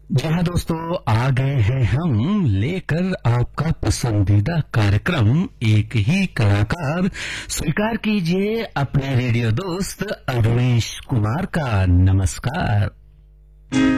जी हाँ दोस्तों, आ गए हैं हम लेकर आपका पसंदीदा कार्यक्रम एक ही कलाकार। स्वीकार कीजिए अपने रेडियो दोस्त अरुणेश कुमार का नमस्कार।